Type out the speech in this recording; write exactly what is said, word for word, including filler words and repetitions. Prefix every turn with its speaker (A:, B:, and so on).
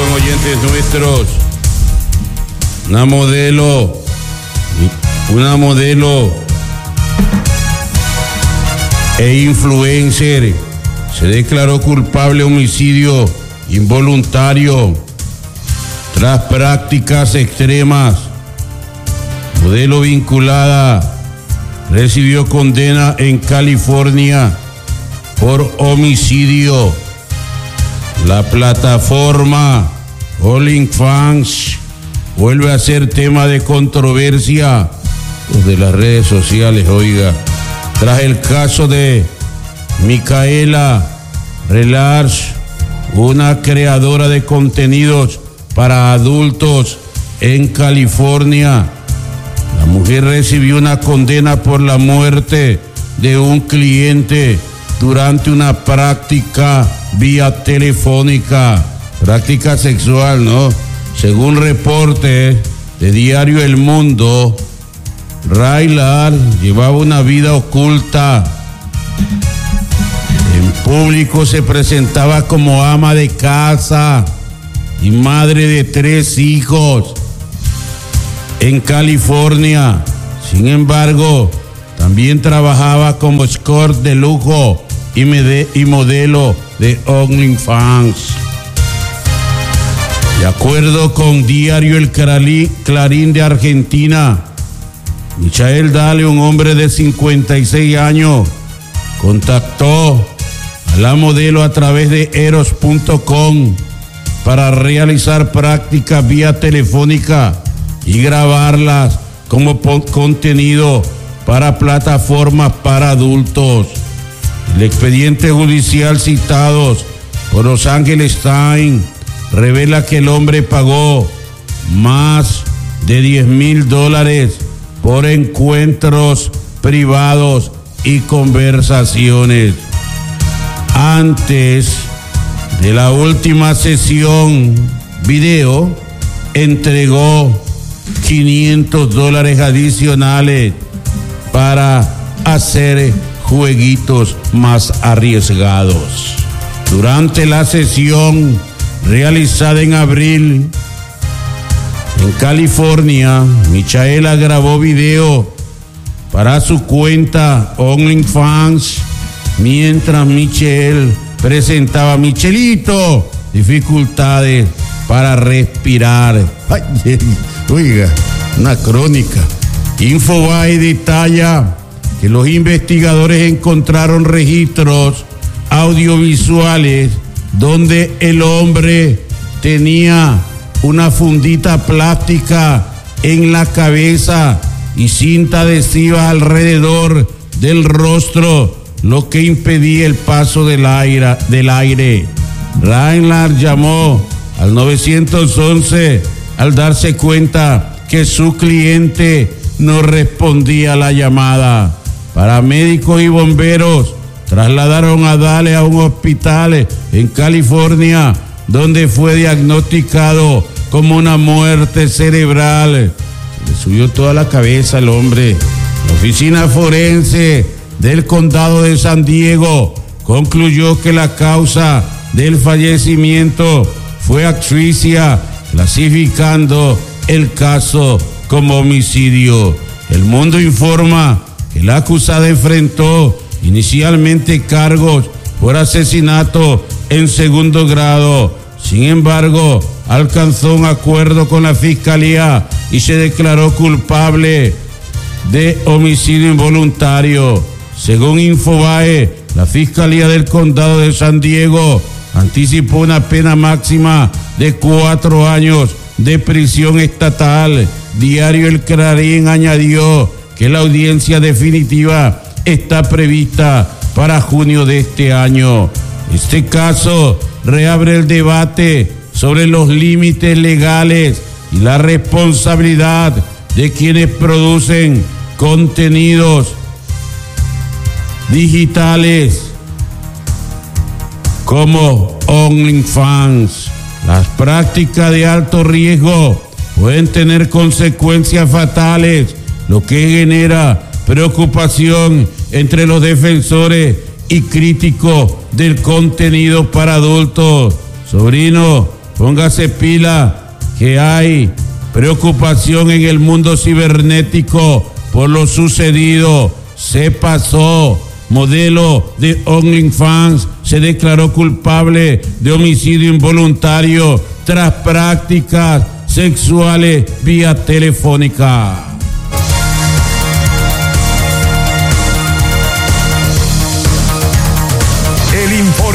A: atención, oyentes nuestros. Una modelo, una modelo e influencer se declaró culpable de homicidio involuntario tras prácticas extremas. Modelo vinculada recibió condena en California por homicidio. La plataforma OnlyFans vuelve a ser tema de controversia de las redes sociales, oiga, tras el caso de Micaela Relars, una creadora de contenidos para adultos en California. La mujer recibió una condena por la muerte de un cliente durante una práctica vía telefónica, práctica sexual, ¿no? Según reportes de Diario El Mundo, Raylar llevaba una vida oculta. En público se presentaba como ama de casa y madre de tres hijos en California. Sin embargo, también trabajaba como escort de lujo y, mede- y modelo de OnlyFans. De acuerdo con Diario El Clarín de Argentina, Michael Dale, un hombre de cincuenta y seis años, contactó a la modelo a través de eros punto com para realizar prácticas vía telefónica y grabarlas como contenido para plataformas para adultos. El expediente judicial citados por Los Angeles Times revela que el hombre pagó más de diez mil dólares por encuentros privados y conversaciones. Antes de la última sesión video, entregó quinientos dólares adicionales para hacer jueguitos más arriesgados. Durante la sesión realizada en abril en California, Michaela grabó video para su cuenta OnlyFans mientras Michelle presentaba, Michelito, dificultades para respirar. Ay, oiga, una crónica. Infobae detalla que los investigadores encontraron registros audiovisuales donde el hombre tenía una fundita plástica en la cabeza y cinta adhesiva alrededor del rostro, lo que impedía el paso del aire. Del aire. Reinhardt llamó al nueve once al darse cuenta que su cliente no respondía a la llamada. Paramédicos y bomberos trasladaron a Dale a un hospital en California, donde fue diagnosticado como una muerte cerebral. Se le subió toda la cabeza al hombre. La oficina forense del condado de San Diego concluyó que la causa del fallecimiento fue asfixia, clasificando el caso como homicidio. El Mundo informa que la acusada enfrentó inicialmente cargos por asesinato en segundo grado. Sin embargo, alcanzó un acuerdo con la fiscalía y se declaró culpable de homicidio involuntario. Según Infobae, la fiscalía del condado de San Diego anticipó una pena máxima de cuatro años de prisión estatal. Diario El Clarín añadió que la audiencia definitiva está prevista para junio de este año. Este caso reabre el debate sobre los límites legales y la responsabilidad de quienes producen contenidos digitales como OnlyFans. Las prácticas de alto riesgo pueden tener consecuencias fatales, lo que genera preocupación entre los defensores y críticos del contenido para adultos. Sobrino, póngase pila, que hay preocupación en el mundo cibernético por lo sucedido. Se pasó. Modelo de OnlyFans se declaró culpable de homicidio involuntario tras prácticas sexuales vía telefónica.